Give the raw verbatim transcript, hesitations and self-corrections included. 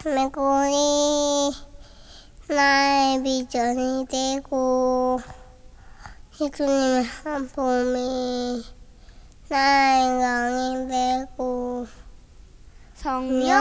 메고리 나의 비전이 되고 예수님의 한 봄이 나의 강이 되고 성령